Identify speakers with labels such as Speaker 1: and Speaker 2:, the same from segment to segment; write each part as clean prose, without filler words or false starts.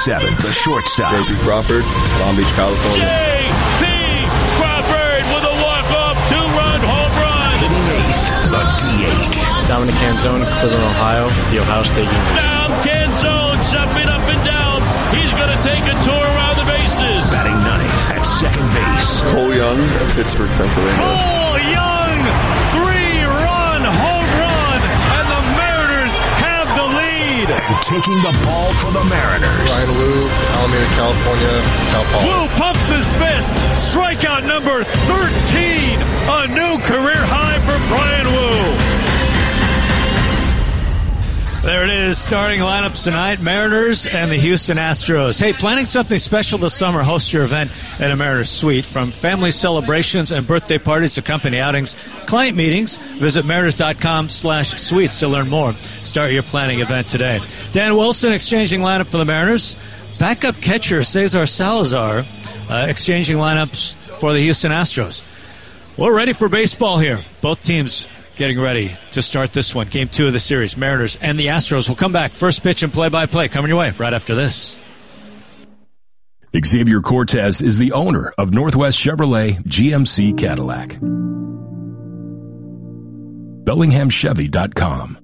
Speaker 1: seventh, the shortstop.
Speaker 2: J.P. Crawford, Long Beach, California.
Speaker 3: J.P. Crawford with a walk-off 2-run home run.
Speaker 1: Hitting eighth, the DH.
Speaker 4: Dominic Canzone, Cleveland, Ohio, the Ohio State University.
Speaker 3: Down Canzone, jumping up and down. He's going to take a tour around the bases.
Speaker 1: Batting ninth at second base.
Speaker 2: Cole Young, Pittsburgh, Pennsylvania.
Speaker 3: Cole Young, 3-run home run, and the Mariners have the lead.
Speaker 1: And taking the ball for the Mariners.
Speaker 2: Ryan Wu, Alameda, California, Cal Poly.
Speaker 3: Wu pumps his fist. Strikeout number 13. A new career high for Brian Wu. There it is, starting lineups tonight, Mariners and the Houston Astros. Hey, planning something special this summer, host your event at a Mariners suite. From family celebrations and birthday parties to company outings, client meetings, visit mariners.com/suites to learn more. Start your planning event today. Dan Wilson exchanging lineup for the Mariners. Backup catcher Cesar Salazar exchanging lineups for the Houston Astros. We're ready for baseball here. Both teams getting ready to start this one. Game 2 of the series, Mariners and the Astros. We'll come back. First pitch and play-by-play coming your way right after this.
Speaker 5: Xavier Cortez is the owner of Northwest Chevrolet GMC Cadillac. BellinghamChevy.com.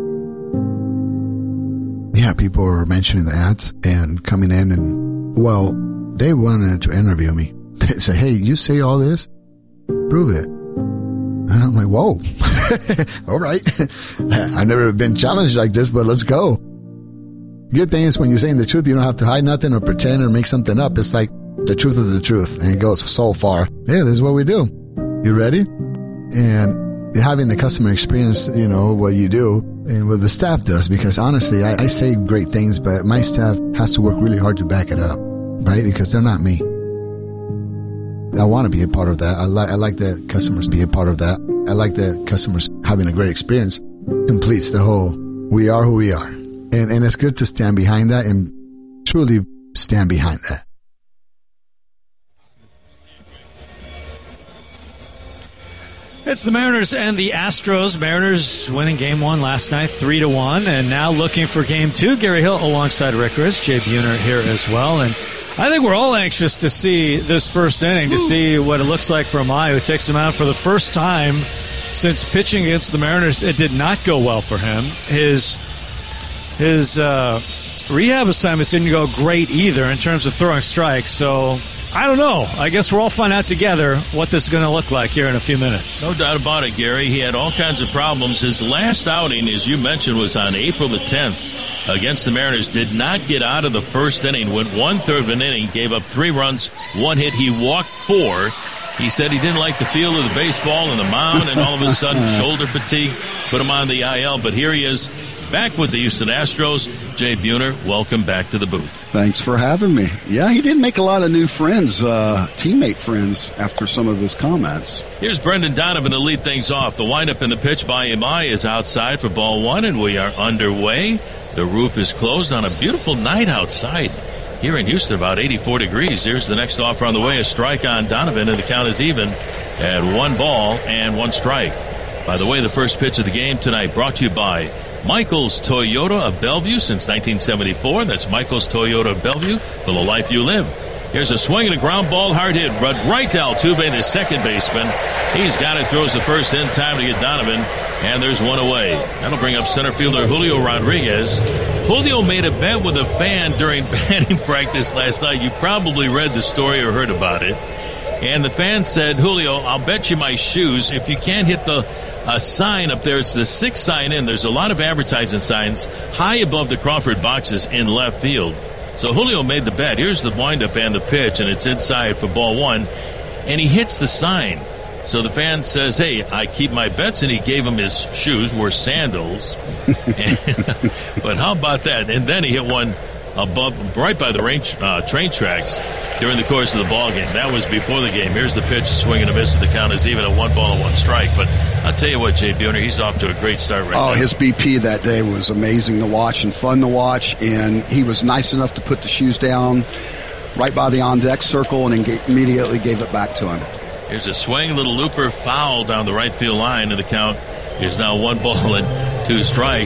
Speaker 6: Yeah, people were mentioning the ads and coming in and, well, they wanted to interview me. They said, hey, you say all this? Prove it. And I'm like, whoa. All right. I've never been challenged like this, but let's go. Good thing is when you're saying the truth, you don't have to hide nothing or pretend or make something up. It's like the truth is the truth, and it goes so far. Yeah, this is what we do. You ready? And having the customer experience, you know, what you do and what the staff does, because honestly, I say great things, but my staff has to work really hard to back it up, right? Because they're not me. I want to be a part of that. I like that customers be a part of that. I like that customers having a great experience completes the whole, we are who we are. And it's good to stand behind that and truly stand behind that.
Speaker 3: It's the Mariners and the Astros. Mariners winning Game 1 last night, 3-1, and now looking for Game 2. Gary Hill alongside Rick Riss, Jay Buhner here as well. And I think we're all anxious to see this first inning, to see what it looks like for Amaya, who takes him out for the first time since pitching against the Mariners. It did not go well for him. His rehab assignments didn't go great either in terms of throwing strikes. So I don't know. I guess we'll all find out together what this is going to look like here in a few minutes.
Speaker 7: No doubt about it, Gary. He had all kinds of problems. His last outing, as you mentioned, was on April the 10th. Against the Mariners, did not get out of the first inning, went 1/3 of an inning, gave up 3 runs, 1 hit. He walked 4. He said he didn't like the feel of the baseball and the mound, and all of a sudden, shoulder fatigue put him on the IL. But here he is, back with the Houston Astros. Jay Buhner, welcome back to the booth.
Speaker 8: Thanks for having me. Yeah, he did make a lot of new friends, teammate friends, after some of his comments.
Speaker 7: Here's Brendan Donovan to lead things off. The windup and the pitch by Amaya is outside for ball 1, and we are underway. The roof is closed on a beautiful night outside here in Houston, about 84 degrees. Here's the next offer on the way, a strike on Donovan, and the count is even at 1 ball and 1 strike. By the way, the first pitch of the game tonight brought to you by Michael's Toyota of Bellevue since 1974. That's Michael's Toyota of Bellevue for the life you live. Here's a swing and a ground ball, hard hit, right to Altuve, the second baseman. He's got it, throws the first in time to get Donovan, and there's 1 away. That'll bring up center fielder Julio Rodriguez. Julio made a bet with a fan during batting practice last night. You probably read the story or heard about it. And the fan said, Julio, I'll bet you my shoes if you can't hit a sign up there. It's the 6th sign in. There's a lot of advertising signs high above the Crawford boxes in left field. So Julio made the bet. Here's the windup and the pitch, and it's inside for ball 1. And he hits the sign. So the fan says, hey, I keep my bets, and he gave him his shoes, were sandals. But how about that? And then he hit one above, right by the train tracks during the course of the ball game. That was before the game. Here's the pitch, a swing and a miss. The count is even at 1 ball and 1 strike. But I'll tell you what, Jay Buhner, he's off to a great start right now.
Speaker 8: Oh, his BP that day was amazing to watch and fun to watch. And he was nice enough to put the shoes down right by the on-deck circle and immediately gave it back to him.
Speaker 7: Here's a swing, little looper, foul down the right field line, and the count is now 1 ball and 2 strikes.